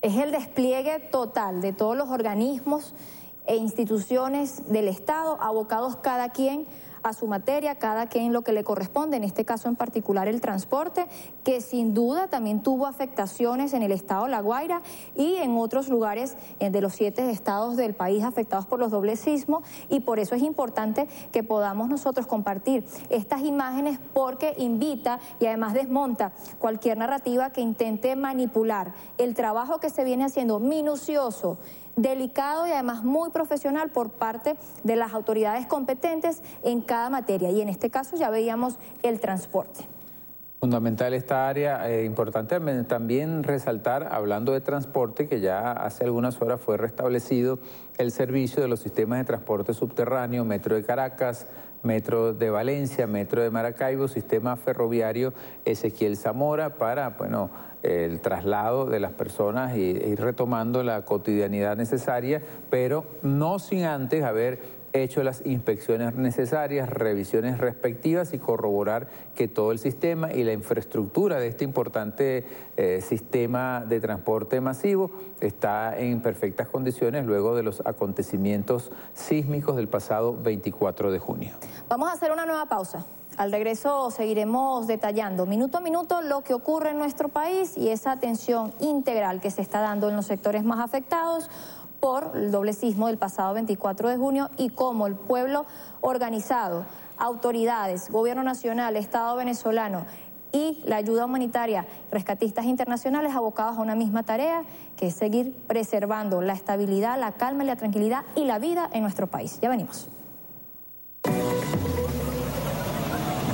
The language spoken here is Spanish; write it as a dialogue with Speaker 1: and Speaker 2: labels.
Speaker 1: Es el despliegue total de todos los organismos e instituciones del Estado, abocados cada quien a su materia, cada quien lo que le corresponde, en este caso en particular el transporte, que sin duda también tuvo afectaciones en el estado de La Guaira y en otros lugares de los 7 estados del país afectados por los dobles sismos, y por eso es importante que podamos nosotros compartir estas imágenes, porque invita y además desmonta cualquier narrativa que intente manipular el trabajo que se viene haciendo minucioso, delicado y además muy profesional por parte de las autoridades competentes en cada materia, y en este caso ya veíamos el transporte.
Speaker 2: Fundamental esta área, importante también resaltar, hablando de transporte, que ya hace algunas horas fue restablecido el servicio de los sistemas de transporte subterráneo, Metro de Caracas, Metro de Valencia, Metro de Maracaibo, sistema ferroviario Ezequiel Zamora, para, el traslado de las personas e ir retomando la cotidianidad necesaria, pero no sin antes haber hecho las inspecciones necesarias, revisiones respectivas y corroborar que todo el sistema y la infraestructura de este importante sistema de transporte masivo está en perfectas condiciones luego de los acontecimientos sísmicos del pasado 24 de junio.
Speaker 1: Vamos a hacer una nueva pausa. Al regreso seguiremos detallando minuto a minuto lo que ocurre en nuestro país y esa atención integral que se está dando en los sectores más afectados por el doble sismo del pasado 24 de junio y cómo el pueblo organizado, autoridades, gobierno nacional, Estado venezolano y la ayuda humanitaria, rescatistas internacionales abocados a una misma tarea, que es seguir preservando la estabilidad, la calma y la tranquilidad y la vida en nuestro país. Ya venimos.